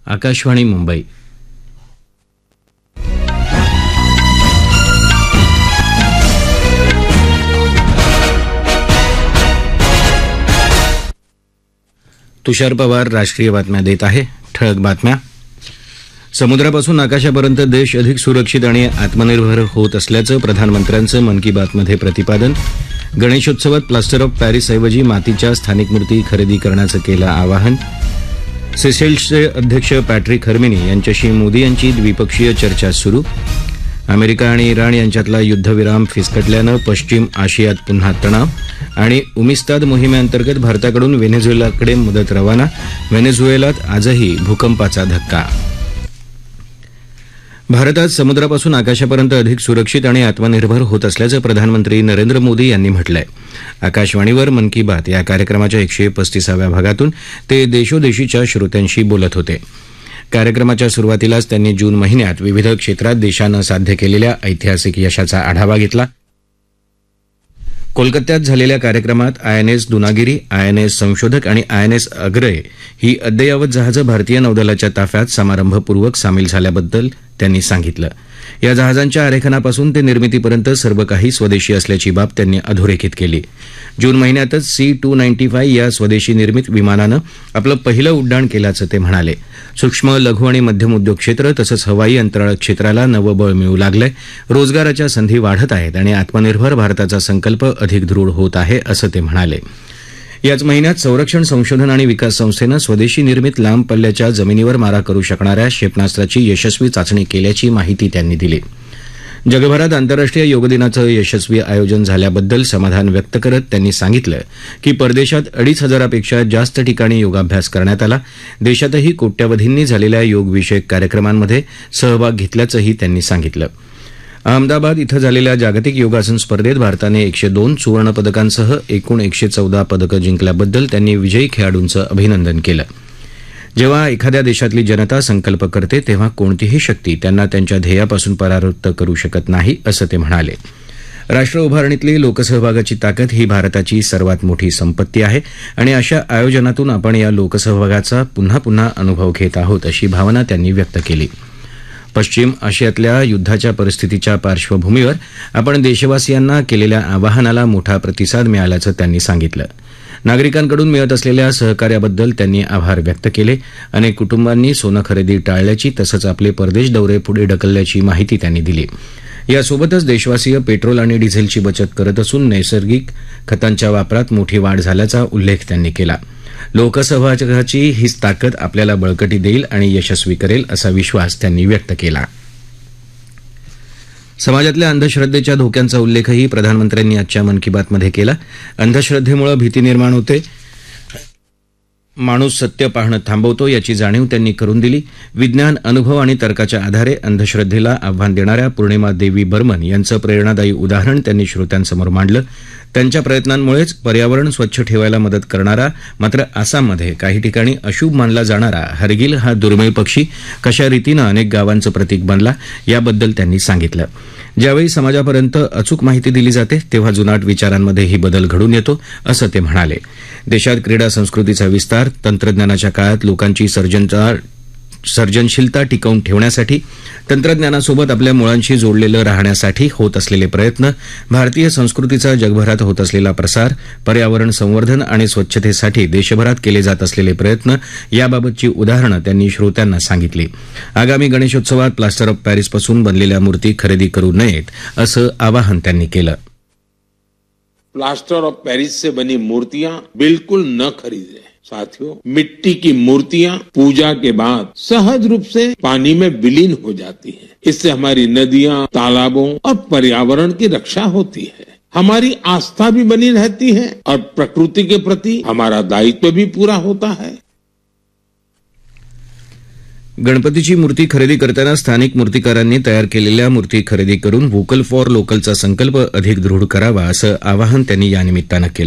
आकाशवाणी मुंबई. तुषार पवार राष्ट्रीय बातम्या देत आहे. ठळक बातम्या. समुद्रापासून आकाशापर्यंत देश अधिक सुरक्षित आणि आत्मनिर्भर होत असल्याचं प्रधानमंत्र्यांचं मन की बातमध्ये प्रतिपादन. गणेशोत्सवात प्लास्टर ऑफ पॅरिसऐवजी मातीच्या स्थानिक मूर्ती खरेदी करण्याचं केलं आवाहन. सेशेल्सचे अध्यक्ष पॅट्रिक हर्मिनी यांच्याशी मोदी यांची द्विपक्षीय चर्चा सुरू. अमेरिका आणि इराण यांच्यातला युद्धविराम फिसकटल्यानं पश्चिम आशियात पुन्हा तणाव. आणि उमिस्ताद मोहिमेअंतर्गत भारताकडून व्हेनेझुएलाकडे मदत रवाना. व्हेनेझुएलात आजही भूकंपाचा धक्का. भारत आज समुद्रापासून आकाशापर्यंत अधिक सुरक्षित आणि आत्मनिर्भर होत असल्याचं प्रधानमंत्री नरेंद्र मोदी यांनी म्हटलंय. आकाशवाणीवर मन की बात या कार्यक्रमाच्या 135व्या भागातून ते देशोदेशीच्या श्रोत्यांशी बोलत होते. कार्यक्रमाच्या सुरुवातीलाच त्यांनी जून महिन्यात विविध क्षेत्रात देशानं साध्य केलेल्या ऐतिहासिक यशाचा आढावा घेतला. कोलकात्यात झालेल्या कार्यक्रमात आयएनएस दुनागिरी, आयएनएस संशोधक आणि आयएनएस अग्रय ही अद्ययावत जहाजं भारतीय नौदलाच्या ताफ्यात समारंभपूर्वक सामील झाल्याबद्दल त्यांनी सांगितलं. या जहाजांच्या आरेखनापासून ते निर्मितीपर्यंत सर्व काही स्वदेशी असल्याची बाब त्यांनी अधोरेखित केली. जून महिन्यातच C-295 या स्वदेशी निर्मित विमानानं आपलं पहिलं उड्डाण केल्याचं ते म्हणाले. सूक्ष्म, लघु आणि मध्यम उद्योग क्षेत्र तसंच हवाई अंतराळ क्षेत्राला नवं बळ मिळू लागलंय. रोजगाराच्या संधी वाढत आहेत आणि आत्मनिर्भर भारताचा संकल्प अधिक दृढ होत आहे असं ते म्हणाले. याच महिन्यात संरक्षण संशोधन आणि विकास संस्थेनं स्वदेशी निर्मित लांब पल्ल्याच्या जमिनीवर मारा करू शकणाऱ्या क्षेपणास्त्राची यशस्वी चाचणी केल्याची माहिती त्यांनी दिली. जगभरात आंतरराष्ट्रीय योग दिनाचं यशस्वी आयोजन झाल्याबद्दल समाधान व्यक्त करत त्यांनी सांगितलं की परदेशात 2,500पेक्षा जास्त ठिकाणी योगाभ्यास करण्यात आला. देशातही कोट्यावधींनी झालेल्या योगविषयक कार्यक्रमांमध्ये सहभाग घेतल्याचंही त्यांनी सांगितलं. अहमदाबाद इथं झालेल्या जागतिक योगासन स्पर्धेत भारताने 102 सुवर्णपदकांसह एकूण 114 पदकं जिंकल्याबद्दल त्यांनी विजयी खेळाडूंचं अभिनंदन केलं. जेव्हा एखाद्या देशातली जनता संकल्प करते तेव्हा कोणतीही शक्ती त्यांना त्यांच्या ध्येयापासून परावृत्त करू शकत नाही असं ते म्हणाले. राष्ट्र उभारणीतली लोकसहभागाची ताकद ही भारताची सर्वात मोठी संपत्ती आहे आणि अशा आयोजनातून आपण या लोकसहभागाचा पुन्हा पुन्हा अनुभव घेत आहोत अशी भावना त्यांनी व्यक्त केली. पश्चिम आशियातल्या युद्धाच्या परिस्थितीच्या पार्श्वभूमीवर आपण देशवासियांना केलेल्या आवाहनाला मोठा प्रतिसाद मिळाल्याचं त्यांनी सांगितलं. नागरिकांकडून मिळत असलेल्या सहकार्याबद्दल त्यांनी आभार व्यक्त केले. अनेक कुटुंबांनी सोनं खरेदी टाळल्याची तसंच आपले परदेश दौरे पुढे ढकलल्याची माहिती त्यांनी दिली. यासोबतच देशवासीय पेट्रोल आणि डिझेलची बचत करत असून नैसर्गिक खतांच्या वापरात मोठी वाढ झाल्याचा उल्लेख त्यांनी केला. लोकसहभागाची हीच ताकद आपल्याला बळकटी देईल आणि यशस्वी करेल असा विश्वास त्यांनी व्यक्त केला. समाजातल्या अंधश्रद्धेच्या धोक्यांचा उल्लेखही प्रधानमंत्र्यांनी आजच्या मन की बातमध्ये केला. अंधश्रद्धेमुळे भीती निर्माण होते, माणूस सत्य पाहणं थांबवतो याची जाणीव त्यांनी करून दिली. विज्ञान, अनुभव आणि तर्काच्या आधारे अंधश्रद्धेला आव्हान देणाऱ्या पूर्णिमा देवी बर्मन यांचं प्रेरणादायी उदाहरण त्यांनी श्रोत्यांसमोर मांडलं. त्यांच्या प्रयत्नांमुळेच पर्यावरण स्वच्छ ठेवायला मदत करणारा मात्र आसाममध्ये काही ठिकाणी अशुभ मानला जाणारा हरगिल हा दुर्मिळ पक्षी कशा रीतीनं अनेक गावांचं प्रतीक बनला याबद्दल त्यांनी सांगितलं. ज्यावेळी समाजापर्यंत अचूक माहिती दिली जाते तेव्हा जुनाट विचारांमध्येही बदल घडून येतो असं ते म्हणाले. देशात क्रीडा संस्कृतीचा विस्तार, तंत्रज्ञानाच्या काळात लोकांची सर्जनशीलता टिकवून ठेवण्यासाठी, तंत्रज्ञानासोबत आपल्या मुळांशी जोडलेलं राहण्यासाठी होत असलेले प्रयत्न, भारतीय संस्कृतीचा जगभरात होत असलेला प्रसार, पर्यावरण संवर्धन आणि स्वच्छतेसाठी देशभरात केले जात असलेले प्रयत्न याबाबतची उदाहरणं त्यांनी श्रोत्यांना सांगितली. आगामी गणेशोत्सवात प्लास्टर ऑफ पॅरिसपासून बनलेल्या मूर्ती खरेदी करू नयेत असं आवाहन त्यांनी केलं. प्लास्टर ऑफ पेरिस से बनी मूर्तियां बिल्कुल न खरीदें. साथियों, मिट्टी की मूर्तियां पूजा के बाद सहज रूप से पानी में विलीन हो जाती हैं. इससे हमारी नदियां, तालाबों और पर्यावरण की रक्षा होती है. हमारी आस्था भी बनी रहती है और प्रकृति के प्रति हमारा दायित्व भी पूरा होता है. गणपतीची मूर्ती खरेदी करताना स्थानिक मूर्तिकारांनी तयार केलेल्या मूर्ती खरेदी करून व्होकल फॉर लोकलचा संकल्प अधिक दृढ करावा असं आवाहन त्यांनी यानिमित्तानं केलं.